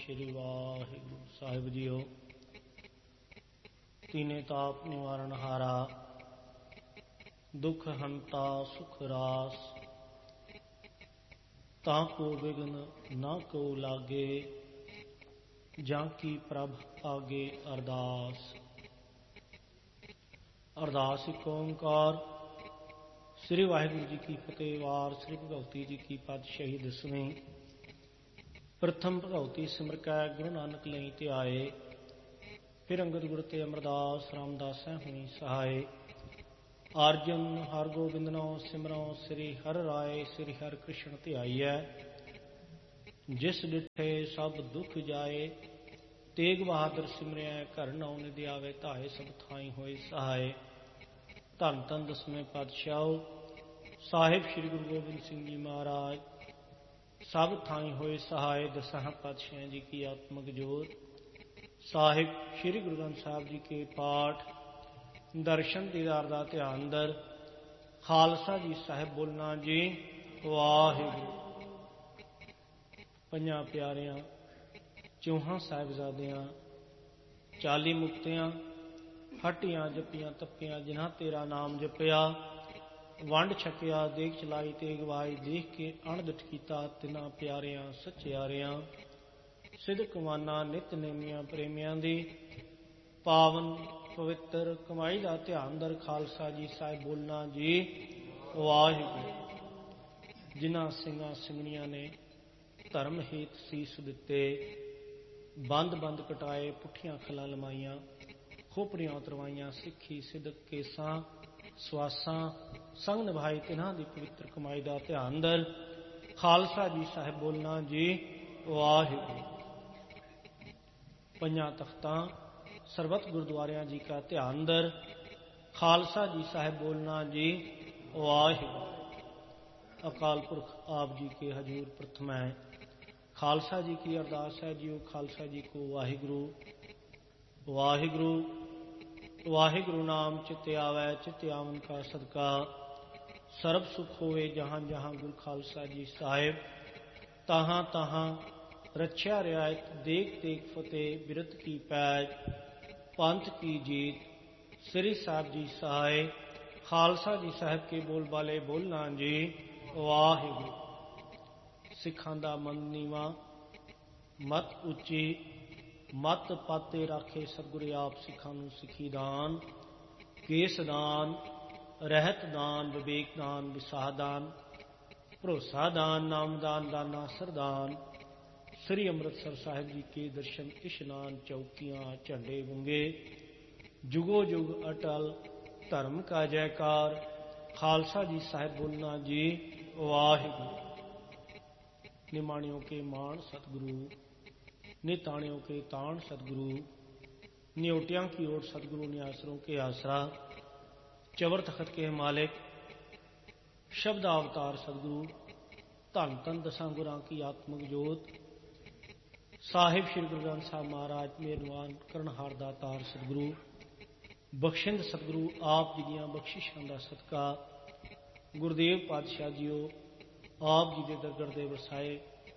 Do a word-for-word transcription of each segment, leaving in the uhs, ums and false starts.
श्री वाहिगुरु साहिब जीओ। तीने ताप निवारण हारा, दुख हंता सुख रास। ताको विघ्न न को लागे, जाकी प्रभ आगे अरदास। अरदास एक ओंकार। श्री वाहिगुरु जी की फतेह। वार श्री भगवती जी की पातशाही दसवीं। प्रथम भगवती सिमर कै गुरु नानक लई ध्याए। फिर अंगद गुर ते अमरदास रामदास हुई सहाय। आर्जन हर गोबिंदनो सिमरो श्री हर राय। श्री हर कृष्ण ध्याईऐ, जिस डिठे सब दुख जाए। तेग बहादुर सिमरिया घर नौ निधि आवे। धाए सब थाई होए सहाय। धन धन दसवें पातशाह साहिब श्री गुरु गोबिंद सिंह जी महाराज। सब थाई होए सहाय। दसां पातशाह जी की आत्मक जोत। साहिब श्री गुरु ग्रंथ साहिब जी के पाठ दर्शन दीदार दा ध्यान दर। खालसा जी साहिब बोलना जी वाहिगुरु। पंजां प्यारियां चौहां साहिबजादियां चाली मुक्तियां हटियां जपियां तपियां जिन्हां तेरा नाम जपिया। वंड छकिया देख चलाई तेग वाई। देख के अणदिठ कीता तिना प्यारियां सचियारियां। सिदक माना नित नेमियां प्रेमियां दी। पावन पवित्र कमाई का ध्यान दर। खालसा जी साहिब बोलना जी वाहिगुरु। जिन्हां सिंगां सिंगणियां ने धर्म हेत सीस दिते। बंद बंद कटाए पुठियां खलां लमाइयां। खोपरियां उतरवाइयां सिੱਖੀ सिदक केसां ਸਵਾਸਾਂ ਸੰਗ ਨਿਭਾਈ। ਤਿਨਾਂ ਦੀ ਪਵਿੱਤਰ ਕਮਾਈ ਦਾ ਧਿਆਨ ਦਰ। ਖਾਲਸਾ ਜੀ ਸਾਹਿਬ ਬੋਲਣਾ ਜੀ ਵਾਹਿਗੁਰੂ। ਪੰਜਾਂ ਤਖਤਾਂ ਸਰਬਤ ਗੁਰਦੁਆਰਿਆਂ ਜੀ ਕਾ ਧਿਆਨ ਦਰ। ਖਾਲਸਾ ਜੀ ਸਾਹਿਬ ਬੋਲਣਾ ਜੀ ਵਾਹਿਗੁਰੂ। ਅਕਾਲ ਪੁਰਖ ਆਪ ਜੀ के हजूर प्रथम है। खालसा जी की अरदास है जियो खालसा जी को वाहिगुरु। वाहिगुरु वाहिगुरु नाम चित आवै चित आवन का सदका। सर्ब सुख होवे जहाँ जहाँ गुरु खालसा जी साहिब। तहाँ तहाँ रक्षा रियायत देख देख फतेह। बिरत की पैज पंथ की जीत। श्री साहिब जी सहाय। खालसा जी साहिब के बोल बाले बोलना जी वाहिगुरु। सिखां दा मन नीवा मत उच्ची। मत पाते राखे सतगुरु आप सिखां नूं सिखी दान। केस दान रहत दान विवेक दान विसाह दान। भरोसा दान नाम दान दाना सरदान। श्री अमृतसर साहिब जी के दर्शन इशनान। चौकियां झंडे गुंगे जुगो जुग अटल। धर्म का जयकार। खालसा जी साहिब बोलना जी वाहिगुरु। निमाणियों के मान सतगुरु। निताणियों के ताण सतगुरु। न्योटियां की ओर सतगुरु न्यासरों के आसरा। चवर तखत के मालिक शब्द अवतार सतगुरु। धन धन दसां गुरां की आत्मक जोत। साहिब श्री गुरु ग्रंथ साहिब महाराज मेहरबान करनहार दातार सतगुरु। बख्शिंद सतगुरु आप जी दियां बख्शिशां दा सदका। गुरदेव पातशाह जीओ आप जी दे दरगढ़ दे वसाए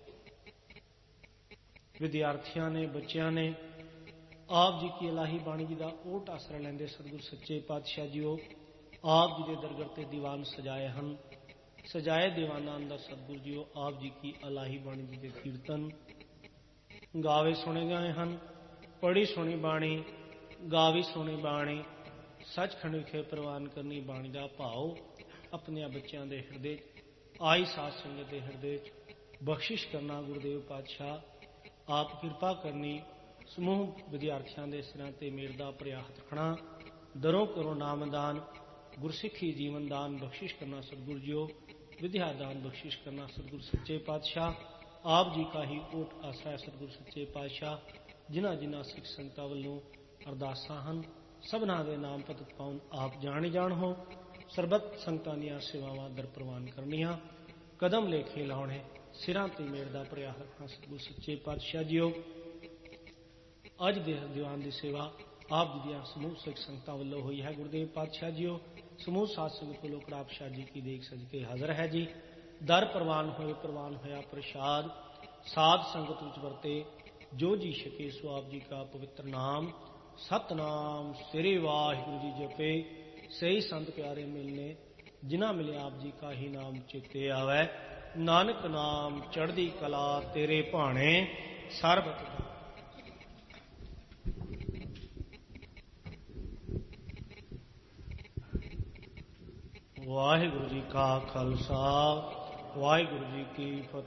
विद्यार्थियों ने बच्चों ने आप जी की इलाही बाणी जी का ओट आसरा लेंदे सतगुरु सच्चे पातशाह जीओ आप जी के दरगढ़ ते दीवान सजाए हैं। सजाए दीवाना अंदर सतगुरु जीओ आप जी की इलाही बाणी जी के कीर्तन गावे सुने गए हैं। पढ़ी सुनी बाणी गावी सुनी बाणी। सचखंड विखे प्रवान करनी बाणी का भाव अपने बच्चों के हिरदे आई साध संगत के हिरदे बख्शिश करना। गुरुदेव पातशाह आप किरपा करनी। समूह विद्यार्थियों के सिरां ते मेर दा प्रयास रखना। दरों करो नामदान गुरसिखी जीवन दान बख्शिश करना सतगुरु जीओ। विद्या दान बख्शिश करना सतगुरु सच्चे पातशाह आप जी का ही ओट आसरा है। सतगुरु सच्चे पातशाह जिन्हां जिन्हां सिख संगतां वल्लों अरदासां हन सबना दे नाम पतत पाउन आप जान ही जान हो। सरबत संगतां दीआं सेवावां दर प्रवान करनियां। कदम लेखे लाउणे सिरां ते मेर दा प्रयास रखना सतगुरु सच्चे पातशाह जीओ। अज दे दीवान की सेवा आप जी दियां समूह सिख संगतां वल्लों हुई है। गुरुदेव पातशाह जीओ समूह साध संगत वल्लों कड़ाप शाह जी की देख सज के हाजिर है जी। दर प्रवान होए प्रवान होया प्रसाद। साध संगत विच वरते ਜੋ ਜੀ ਸਕੇ ਸੋ ਆਪ ਜੀ ਕਾ ਪਵਿੱਤਰ ਨਾਮ ਸਤਨਾਮ ਸ੍ਰੀ ਵਾਹਿਗੁਰੂ ਜੀ ਜਪੇ। ਸਹੀ ਸੰਤ ਪਿਆਰੇ ਮਿਲਨੇ, ਜਿਨ੍ਹਾਂ ਮਿਲੇ ਆਪ ਜੀ ਕਾ ਹੀ ਨਾਮ ਚੇਤੇ ਆਵੈ। ਨਾਨਕ ਨਾਮ ਚੜ੍ਹਦੀ ਕਲਾ ਤੇਰੇ ਭਾਣੇ ਸਰਬਤ ਦਾ। ਵਾਹਿਗੁਰੂ ਜੀ ਕਾ ਖਾਲਸਾ, ਵਾਹਿਗੁਰੂ ਜੀ ਕੀ ਫਤਿਹ।